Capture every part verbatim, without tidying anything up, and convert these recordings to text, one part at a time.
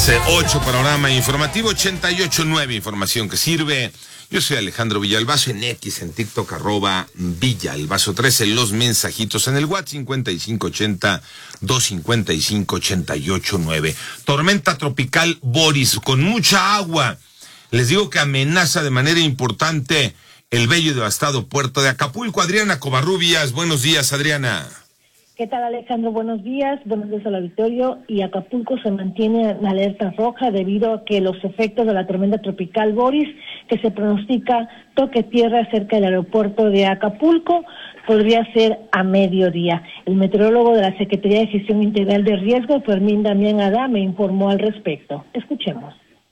Las ocho, panorama informativo ochenta y ocho nueve, información que sirve. Yo soy Alejandro Villalbazo, en X, en TikTok, arroba Villalbazo trece, los mensajitos en el WhatsApp cincuenta y cinco ochenta, doscientos cincuenta y cinco, ochenta y ocho nueve. Tormenta tropical Boris, con mucha agua. Les digo que amenaza de manera importante el bello y devastado puerto de Acapulco. Adriana Covarrubias, buenos días, Adriana. ¿Qué tal, Alejandro? Buenos días, buenos días al auditorio. Y Acapulco se mantiene en alerta roja debido a que los efectos de la tormenta tropical Boris, que se pronostica toque tierra cerca del aeropuerto de Acapulco, podría ser a mediodía. El meteorólogo de la Secretaría de Gestión Integral de Riesgo, Fermín Damián Adame, informó al respecto. Escuchemos.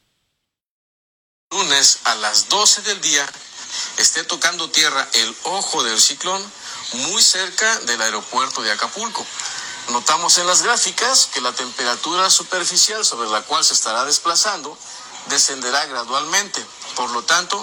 Lunes a las doce del día esté tocando tierra el ojo del ciclón muy cerca del aeropuerto de Acapulco. Notamos en las gráficas que la temperatura superficial sobre la cual se estará desplazando descenderá gradualmente. Por lo tanto,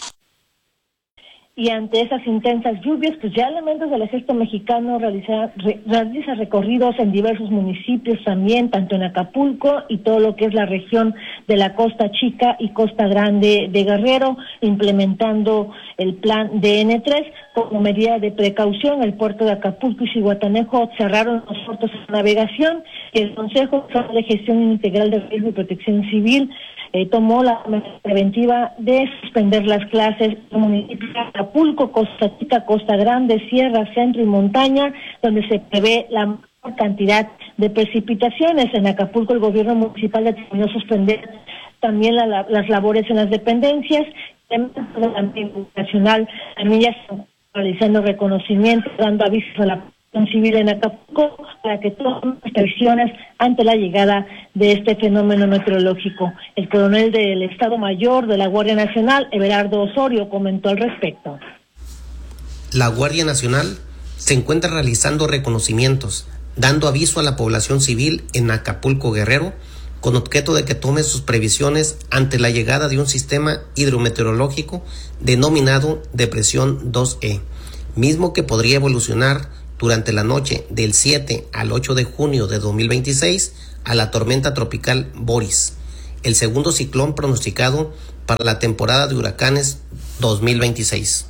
y ante esas intensas lluvias, pues ya elementos del ejército mexicano realiza, re, realiza recorridos en diversos municipios también, tanto en Acapulco y todo lo que es la región de la Costa Chica y Costa Grande de Guerrero, implementando el plan D N tres. Como medida de precaución, el puerto de Acapulco y Zihuatanejo cerraron los puertos de navegación. El Consejo de Gestión Integral de Riesgo y Protección Civil eh, tomó la medida preventiva de suspender las clases en el municipio de Acapulco, Costa Chica, Costa Grande, Sierra, Centro y Montaña, donde se prevé la mayor cantidad de precipitaciones. En Acapulco el gobierno municipal determinó suspender también la, la, las labores en las dependencias. El Ambiente Nacional también ya está realizando reconocimiento, dando avisos a la población civil en Acapulco para que tomen restricciones ante la llegada de este fenómeno meteorológico. El coronel del Estado Mayor de la Guardia Nacional, Everardo Osorio, comentó al respecto. La Guardia Nacional se encuentra realizando reconocimientos, dando aviso a la población civil en Acapulco, Guerrero, con objeto de que tome sus previsiones ante la llegada de un sistema hidrometeorológico denominado Depresión dos E, mismo que podría evolucionar durante la noche del siete al ocho de junio de dos mil veintiséis a la tormenta tropical Boris, el segundo ciclón pronosticado para la temporada de huracanes dos mil veintiséis.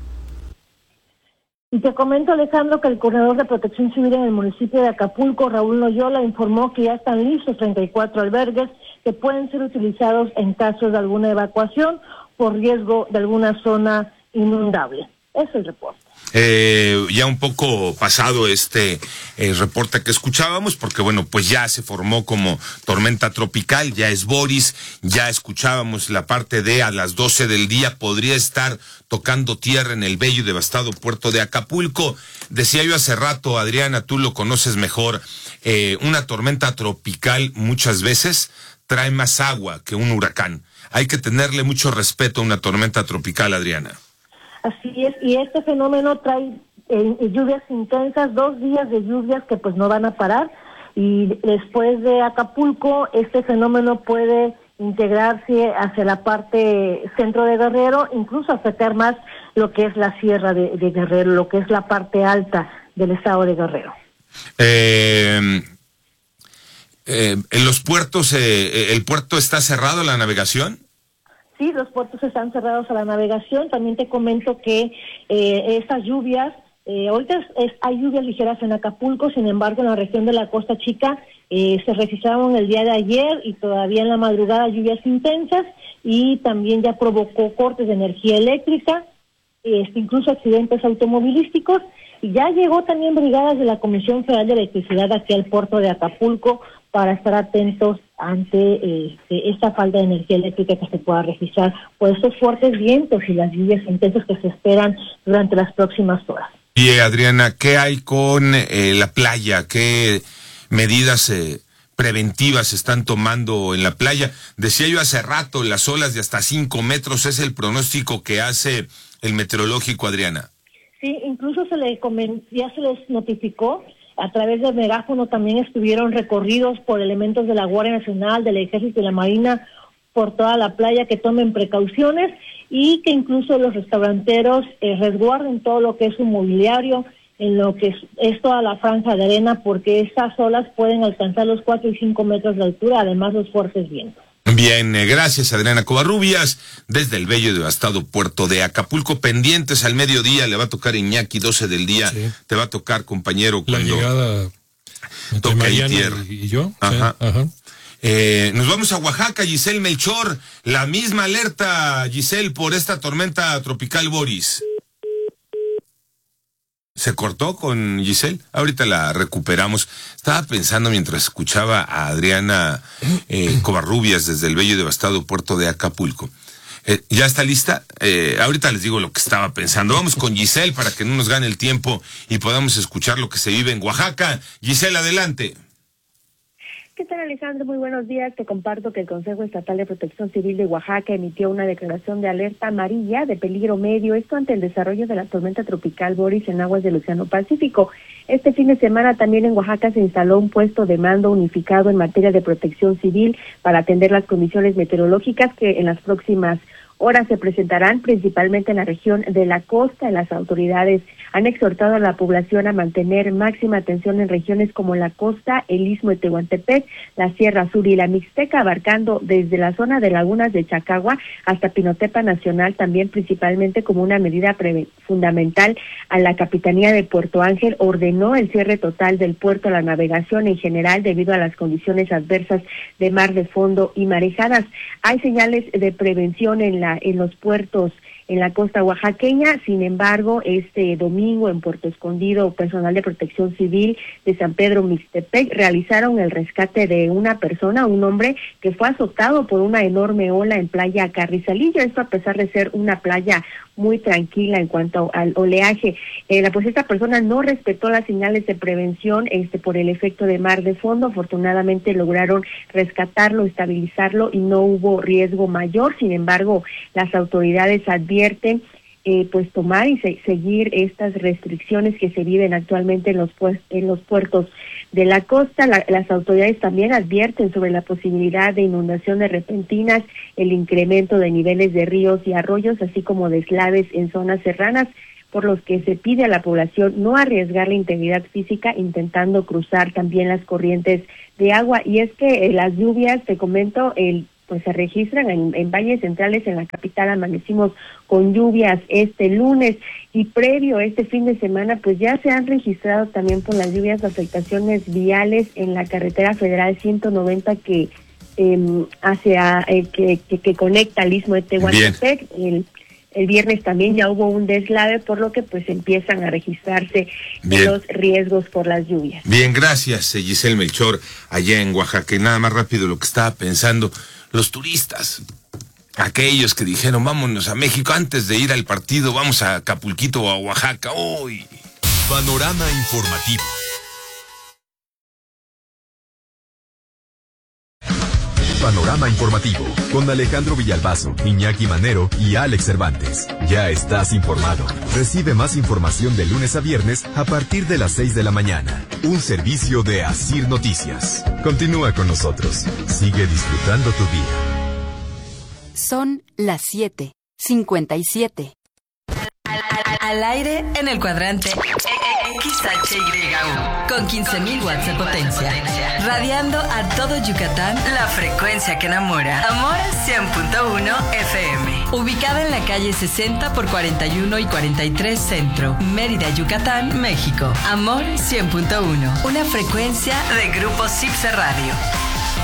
Y te comento, Alejandro, que el coordinador de Protección Civil en el municipio de Acapulco, Raúl Noyola, informó que ya están listos treinta y cuatro albergues que pueden ser utilizados en caso de alguna evacuación por riesgo de alguna zona inundable. Ese es el reporte. Eh, ya un poco pasado este eh, reporte que escuchábamos, porque bueno, pues ya se formó como tormenta tropical, ya es Boris, ya escuchábamos la parte de a las doce del día podría estar tocando tierra en el bello y devastado puerto de Acapulco. Decía yo hace rato, Adriana, tú lo conoces mejor, eh, una tormenta tropical muchas veces trae más agua que un huracán. Hay que tenerle mucho respeto a una tormenta tropical, Adriana. Así es, y este fenómeno trae eh, lluvias intensas, dos días de lluvias que pues no van a parar, y después de Acapulco este fenómeno puede integrarse hacia la parte centro de Guerrero, incluso afectar más lo que es la sierra de, de Guerrero, lo que es la parte alta del estado de Guerrero. Eh, eh, ¿En los puertos, eh, el puerto está cerrado a la navegación? Sí, los puertos están cerrados a la navegación. También te comento que eh, estas lluvias, eh, ahorita es, es, hay lluvias ligeras en Acapulco, sin embargo en la región de la Costa Chica eh, se registraron el día de ayer y todavía en la madrugada lluvias intensas, y también ya provocó cortes de energía eléctrica, eh, incluso accidentes automovilísticos, y ya llegó también brigadas de la Comisión Federal de Electricidad aquí al puerto de Acapulco para estar atentos ante eh, esta falta de energía eléctrica que se pueda registrar por estos fuertes vientos y las lluvias intensas que se esperan durante las próximas horas. Y eh, Adriana, ¿qué hay con eh, la playa? ¿Qué medidas eh, preventivas se están tomando en la playa? Decía yo hace rato, las olas de hasta cinco metros es el pronóstico que hace el meteorológico, Adriana. Sí, incluso se le coment- ya se les notificó. A través del megáfono también estuvieron recorridos por elementos de la Guardia Nacional, del Ejército y la Marina por toda la playa que tomen precauciones y que incluso los restauranteros eh, resguarden todo lo que es su mobiliario en lo que es, es toda la franja de arena, porque estas olas pueden alcanzar los cuatro y cinco metros de altura, además los fuertes vientos. Bien, eh, gracias Adriana Covarrubias, desde el bello y devastado puerto de Acapulco. Pendientes al mediodía, le va a tocar Iñaki, doce del día, sí. Te va a tocar, compañero, la cuando llegada toca ahí tierra. Y yo, ajá. Sí, ajá. Eh, nos vamos a Oaxaca, Giselle Melchor, la misma alerta, Giselle, por esta tormenta tropical Boris. ¿Se cortó con Giselle? Ahorita la recuperamos. Estaba pensando mientras escuchaba a Adriana eh, Covarrubias desde el bello y devastado puerto de Acapulco. Eh, ¿Ya está lista? Eh, ahorita les digo lo que estaba pensando. Vamos con Giselle para que no nos gane el tiempo y podamos escuchar lo que se vive en Oaxaca. Giselle, adelante. ¿Qué tal, Alejandro? Muy buenos días. Te comparto que el Consejo Estatal de Protección Civil de Oaxaca emitió una declaración de alerta amarilla de peligro medio, esto ante el desarrollo de la tormenta tropical Boris en aguas del Océano Pacífico. Este fin de semana también en Oaxaca se instaló un puesto de mando unificado en materia de protección civil para atender las condiciones meteorológicas que en las próximas horas se presentarán principalmente en la región de la costa. Las autoridades han exhortado a la población a mantener máxima atención en regiones como la costa, el Istmo de Tehuantepec, la Sierra Sur y la Mixteca, abarcando desde la zona de lagunas de Chacagua hasta Pinotepa Nacional, también principalmente como una medida pre- fundamental. A la Capitanía de Puerto Ángel ordenó el cierre total del puerto a la navegación en general debido a las condiciones adversas de mar de fondo y marejadas. Hay señales de prevención en la en los puertos en la costa oaxaqueña. Sin embargo, este domingo en Puerto Escondido, personal de protección civil de San Pedro Mixtepec realizaron el rescate de una persona, un hombre que fue azotado por una enorme ola en playa Carrizalillo, esto a pesar de ser una playa muy tranquila en cuanto al oleaje. Eh, la, pues esta persona no respetó las señales de prevención este por el efecto de mar de fondo. Afortunadamente lograron rescatarlo, estabilizarlo y no hubo riesgo mayor. Sin embargo, las autoridades advierten eh, pues tomar y se, seguir estas restricciones que se viven actualmente en los pues, en los puertos de la costa. La, las autoridades también advierten sobre la posibilidad de inundaciones repentinas, el incremento de niveles de ríos y arroyos, así como deslaves en zonas serranas, por los que se pide a la población no arriesgar la integridad física intentando cruzar también las corrientes de agua. Y es que eh, las lluvias, te comento, el pues se registran en, en valles centrales. En la capital amanecimos con lluvias este lunes, y previo a este fin de semana pues ya se han registrado también por las lluvias afectaciones viales en la carretera federal ciento noventa que eh, hacia eh, que, que, que conecta al Istmo de Tehuantepec. El, el viernes también ya hubo un deslave, por lo que pues empiezan a registrarse Bien. los riesgos por las lluvias. Bien, gracias Giselle Melchor, allá en Oaxaca. Y nada más rápido lo que estaba pensando, los turistas, aquellos que dijeron vámonos a México antes de ir al partido, vamos a Acapulquito o a Oaxaca. ¡Uy! Panorama informativo. Panorama informativo con Alejandro Villalbazo, Iñaki Manero y Alex Cervantes. Ya estás informado. Recibe más información de lunes a viernes a partir de las seis de la mañana. Un servicio de Asir Noticias. Continúa con nosotros. Sigue disfrutando tu día. Son las siete cincuenta y siete. Al, al, al aire en el cuadrante X H Y U con quince mil watts de potencia, radiando a todo Yucatán la frecuencia que enamora. Amor cien punto uno F M. Ubicada en la calle sesenta por cuarenta y uno y cuarenta y tres Centro, Mérida, Yucatán, México. Amor cien punto uno, una frecuencia de Grupo Cipse Radio.